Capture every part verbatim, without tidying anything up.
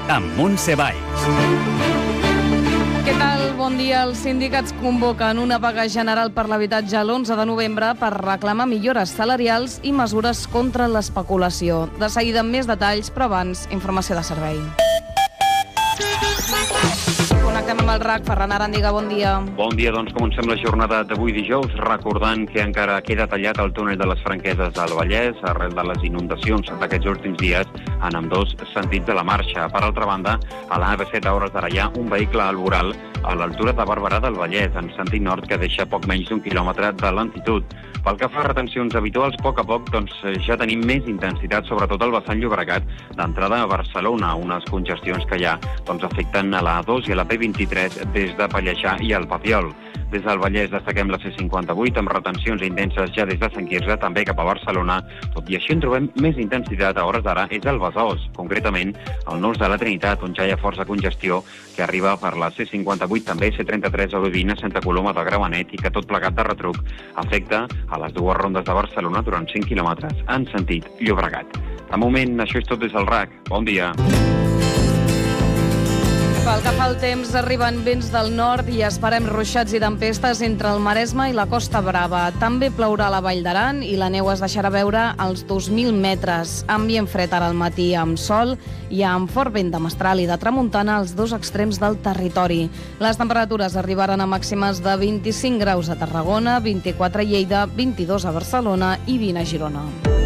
amb Montse Valls. Què tal? Bon dia. Els sindicats convoquen una vaga general per l'habitatge l'onze de novembre per reclamar millores salarials i mesures contra l'especulació. De seguida amb més detalls, però abans, informació de servei. Connectem amb el R A C. Ferran Arandiga, bon dia. Bon dia, doncs comencem la jornada d'avui dijous, recordant que encara queda tallat el túnel de les Franqueses del Vallès arrel de les inundacions d'aquests últims dies en ambdós sentits de la marxa. Per altra banda, a l'A B set a hores d'ara hi ha un vehicle al voral a l'altura de Barberà del Vallès, en sentit nord, que deixa poc menys d'un quilòmetre de lentitud. Pel que fa a retencions habituals, a poc a poc doncs, ja tenim més intensitat, sobretot al vessant Llobregat, d'entrada a Barcelona, unes congestions que ja doncs, afecten a la A dos i a la P vint-i-tres des de Pallejà i el Papiol. Des del Vallès destaquem la C cinquanta-vuit amb retencions intenses ja des de Sant Quirze, també cap a Barcelona. Tot i així en trobem més intensitat a hores d'ara és al Besòs, concretament al nus de la Trinitat, on ja hi ha força congestió que arriba per la C cinquanta-vuit, també C trenta-tres a Udina, Santa Coloma de Gramenet, i que tot plegat de retruc afecta a les dues rondes de Barcelona durant cinc quilòmetres en sentit Llobregat. De moment, això és tot des del R A C. Bon dia. Pel que fa al temps, arriben vents del nord i esperem ruixats i tempestes entre el Maresme i la Costa Brava. També plourà a la Vall d'Aran i la neu es deixarà veure als dos mil metres. Ambient fred ara al matí amb sol i amb fort vent de mestral i de tramuntana als dos extrems del territori. Les temperatures arribaran a màximes de vint-i-cinc graus a Tarragona, vint-i-quatre a Lleida, vint-i-dos a Barcelona i vint a Girona.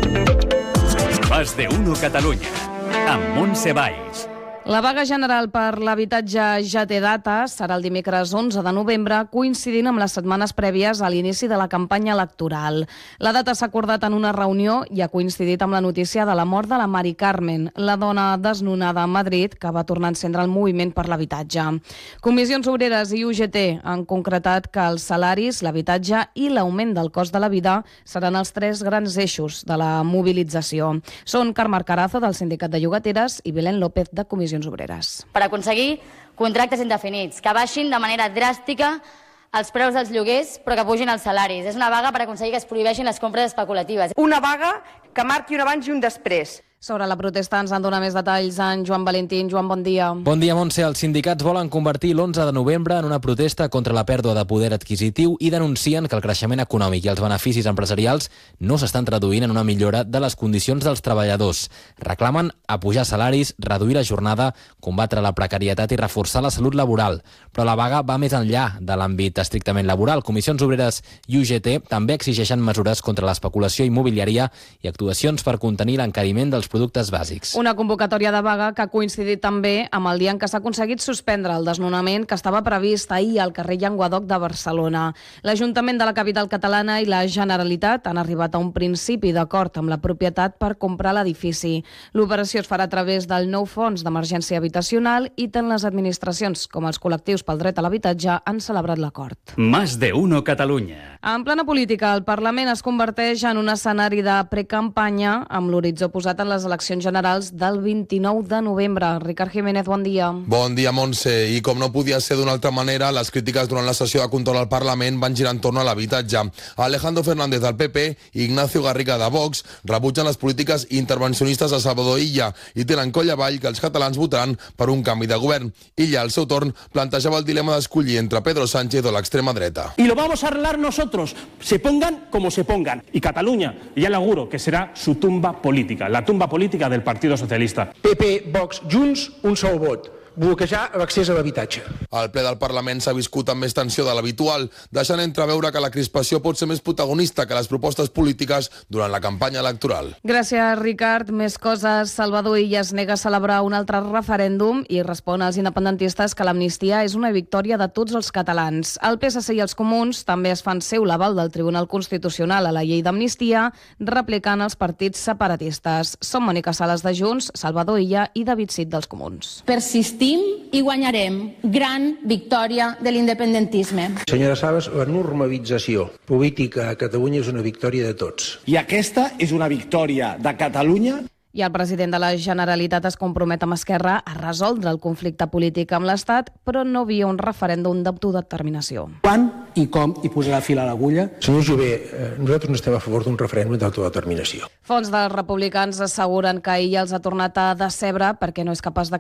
Más de uno Catalunya, amb Montse Valls. La vaga general per l'habitatge ja té data, serà el dimecres onze de novembre, coincidint amb les setmanes prèvies a l'inici de la campanya electoral. La data s'ha acordat en una reunió i ha coincidit amb la notícia de la mort de la Mari Carmen, la dona desnonada a Madrid que va tornar a encendre el moviment per l'habitatge. Comissions Obreres i U G T han concretat que els salaris, l'habitatge i l'augment del cost de la vida seran els tres grans eixos de la mobilització. Són Carme Carazo, del Sindicat de Llogateres, i Belén López, de Comissions Obreres. Per aconseguir contractes indefinits, que baixin de manera dràstica els preus dels lloguers, però que pugin els salaris. És una vaga per aconseguir que es prohibeixin les compres especulatives. Una vaga que marqui un abans i un després. Sobre la protesta ens en dona més detalls en Joan Valentín. Joan, bon dia. Bon dia, Montse. Els sindicats volen convertir l'onze de novembre en una protesta contra la pèrdua de poder adquisitiu i denuncien que el creixement econòmic i els beneficis empresarials no s'estan traduint en una millora de les condicions dels treballadors. Reclamen apujar salaris, reduir la jornada, combatre la precarietat i reforçar la salut laboral. Però la vaga va més enllà de l'àmbit estrictament laboral. Comissions Obreres i U G T també exigeixen mesures contra l'especulació immobiliària i actuacions per contenir l'encariment dels productes bàsics. Una convocatòria de vaga que ha coincidit també amb el dia en què s'ha aconseguit suspendre el desnonament que estava previst ahir al carrer Llenguadoc de Barcelona. L'Ajuntament de la capital catalana i la Generalitat han arribat a un principi d'acord amb la propietat per comprar l'edifici. L'operació es farà a través del nou fons d'emergència habitacional i tant les administracions com els col·lectius pel dret a l'habitatge han celebrat l'acord. Más de uno Catalunya. En plena política, el Parlament es converteix en un escenari de precampanya amb l'horitzó posat en les eleccions generals del vint-i-nou de novembre. Ricard Jiménez, bon dia. Bon dia, Montse. I com no podia ser d'una altra manera, les crítiques durant la sessió de control al Parlament van girar entorn a l'habitatge. Alejandro Fernández del P P i Ignacio Garriga de Vox rebutgen les polítiques intervencionistes de Salvador Illa i tenen coll avall que els catalans votaran per un canvi de govern. Illa, al seu torn, plantejava el dilema d'escollir entre Pedro Sánchez o l'extrema dreta. Y lo vamos a arreglar nosotros, se pongan como se pongan. Y Cataluña, ya le auguro que será su tumba política, la tumba política del Partido Socialista. P P, Vox, Junts, un sol vot. Bloquejar l'accés a l'habitatge. El ple del Parlament s'ha viscut amb més tensió de l'habitual, deixant entreveure que la crispació pot ser més protagonista que les propostes polítiques durant la campanya electoral. Gràcies, Ricard. Més coses. Salvador Illa es nega a celebrar un altre referèndum i respon als independentistes que l'amnistia és una victòria de tots els catalans. El P S C i els comuns també es fan seu l'aval del Tribunal Constitucional a la llei d'amnistia, replicant els partits separatistes. Són Mònica Sales de Junts, Salvador Illa i David Cid dels comuns. Persistim i guanyarem. Gran victòria de l'independentisme. Senyora Sales, la normalització política a Catalunya és una victòria de tots. I aquesta és una victòria de Catalunya. I el president de la Generalitat es compromet amb Esquerra a resoldre el conflicte polític amb l'Estat, però no via un referèndum d'autodeterminació. Quan i com hi posarà fil a l'agulla? Senyor Jové, nosaltres no estem a favor d'un referèndum d'autodeterminació. Fons dels republicans asseguren que ell els ha tornat a decebre perquè no és capaç de